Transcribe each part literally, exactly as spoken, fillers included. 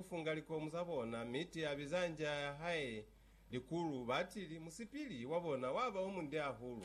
lifunga likomu zabona miti abizanja haye likulu batili musipili wabona waba omundi ahulu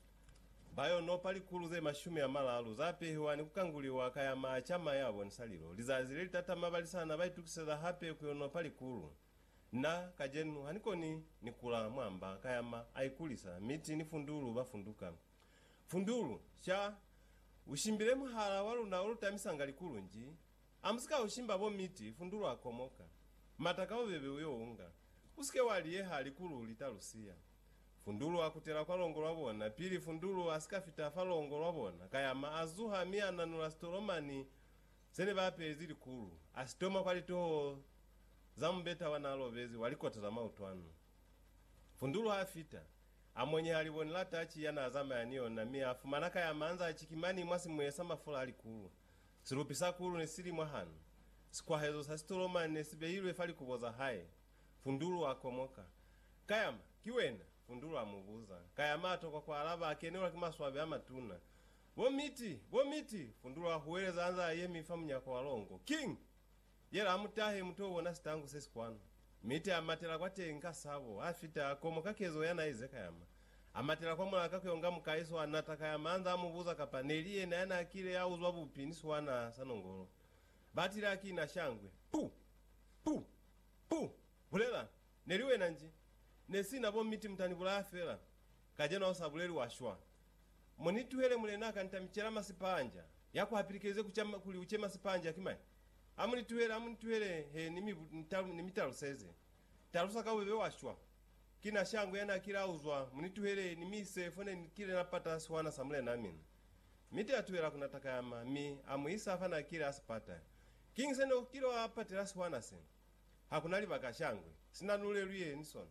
bayo no pali kulu ze mashumi ya malalu zapehiwa ni kukanguliwa kaya machama yabo nisaliro lizazile litatama balisana baitukiseza hape kuyono pali kulu na kajenu hanikoni nikula mwamba kayama aikulisa miti ni fundulu bafunduka fundulu cha ushimbile muhala walu na ulutamisa likulu nji amusika ushimba bo miti fundulu akomoka matakao bebe uyo unga usike waliye hali kulu litalusia fundulu akutela kwa longo lwabona pili fundulu asikafita fa longo lwabona kayama azuha mia nanula storomani sene bape zili kulu asitoma kwa lito zambeta wanalobezi walikoteza mautwanu fundulu hafita amonye haliboni latachi yana azama yaniyo na mia afumanaka ya manza achikimani mwasi mwesa mafula alikulu sirupisa kulu nesili mwahanu sikwa hezo sastoromani nesibehilwe fali kuboza hae fundulu akomoka kayama kiwena fundulu amubuza kayama atokwa kwa alaba akenewa kimaswabe amatuna bo miti bo miti fundulu ahuweleza anza yemi famunya kwa walongo king yera amutahe muto wona sitangu sesikwano miti amatela kwate nkasabo afita akomoka kezo yana izeka yama amatela kwa mulaka kuyonga mukaiso anataka yama anza amubuza kapanelie na yana akile ya uzwa bupini swana sanongolo batira akina shangwe pu pu pu bulela neliwe nanji nesina bo miti mtanibula afela kajena osabuleli washwa monituhele mulenaka nitamichela masipanja yako hapirikeze kuchama kuli uchema sipanja kimai amunituhele amunituhele he nimi nimitalo seze tarusa kawe be washwa kina shangu yana kila uzwa munituhele nimise fone kile napata swana samule namin miti atuhela kunataka yama mi amuisa afana kile asipata king sendo kilo apatela swana sen hakunali bakashangwe sina nule luye nison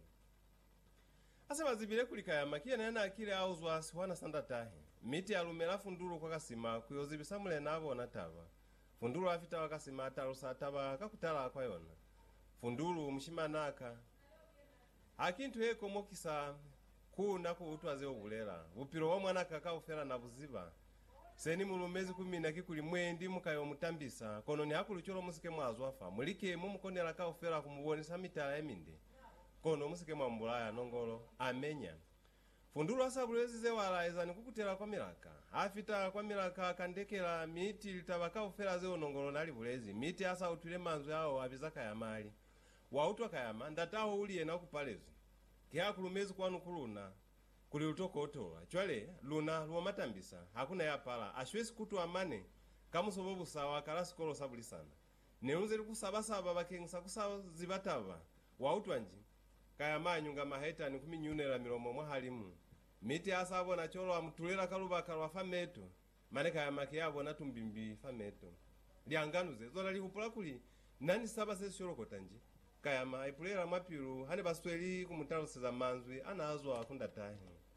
asa bazibile kulika ya makia na yana akile auzwa swana sanda tahe miti alumela fundulu kwa kasima kuyozibisa mule nabo nataba fundulu afita wakasima atarusa ataba kakutala kwa yona fundulu mshimanaka akintu heko mokisa kuna kuutwaze obulela bupiro wa mwana kaka ufera na buziba seni mulumezi kumina kikuli mwendi mukayo mutambisa kono ni hakulucholo musike mwazwafa mulike mumukonela ka ufera kumubonesa mitala eminde kono musike mwambulaya nongolo amenya fundulu asabulezi ze walaeza ni kukutela kwa milaka afita kwa milaka kandekela miti litabaka ufera ze onongolo nali bulezi miti asa utule manzo yao abizaka ya mali wautwa kayama ndataho uliye na kupalezi kia kulumezi kwanu kuluna kuli utoko otola chwale luna luwa matambisa hakuna ya pala ashwesi kutu amane kamusobobu sawa kalasikolo sabulisana neunze likusabasaba bakengisa kusawa zibataba wautwa nji kayama nyunga maheta ni kuminyunela milomo mwahalimu miti asabo na cholo amutulela kaluba kalwa fameto mane kayama kiyabo na tumbimbi fameto lianganuze zola lihupula kuli nani saba sesi shorokota nji kayama ipulela mapiru hane basweli kumutalo seza manzwi anazwa kundatahi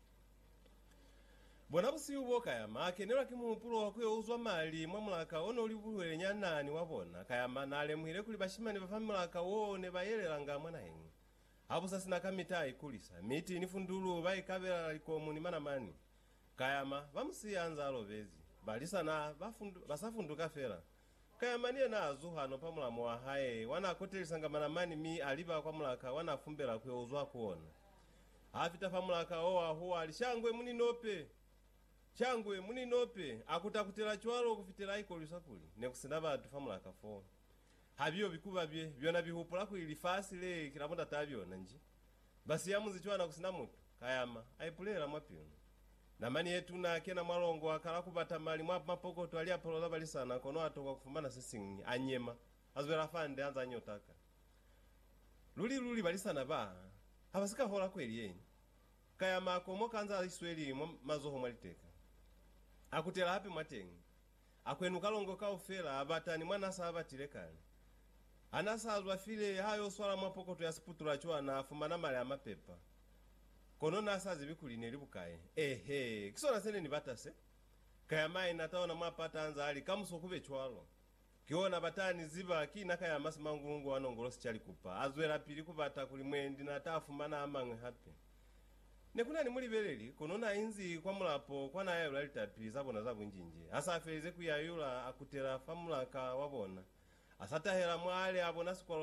bona busi ubo kayama akenela kimupulo wakuyo uzwa mali mwamulaka ono ulibulwele nyanani wabona kayama nale muhile kuli bashimani bafamulaka wone bayelelanga mwana hengi hapo sasa na kamita ikulisa miti ni fundulu baikabela likomu ni manamani kayama bamusiyanza alobezi balisa na bafundu basafunduka fera kayama niye na azuhano pamulamo wa haye wana kotelisanga manamani mi aliba kwa mulaka wana fumbela kuyozwa kuona afita pamulaka owa huwa alishangwe muni nope changwe muni nope akutakutela chwalo kufitela iko lusakuli nekusindaba tufamulaka fo habyo bikuba bye byona bihupula ku ilifasi le kilamonda tabyo nanji basi yamuzi chwana kusina mutu kayama aipulela mwapyo na mani yetu na kena mwalongo akala kubata mali mwa mapokoto ali apoloza balisana kono atoka kufumana sisingi anyema azwera fande anza nyotaka luli luli balisana ba habasika hola kweli yeni kayama komoka anza isweli mazoho mwaliteka akutela hapi mwatengi akwenuka longo ka ofela abatani mwana saba tilekani anasazwa file hayo swala mwapokoto ya siputura chwa na afumana mali ya mapepa kono nasazi bikuline libukaye ehe kisona sene ni batase kayama inataona mwapata anza ali kamusokube chwalo kiona batani ziba kina kaya masimangulungu wanongolo sichali kupa azwera pili kubata kuli mwendi na tafumana amangwe hapi nekuna ni muli beleli konona inzi kwa mulapo kwa naye ulitapi zabona zabunjinje asa afeze kuyayula akutera famulaka wabona asatahera mwale abona sikwa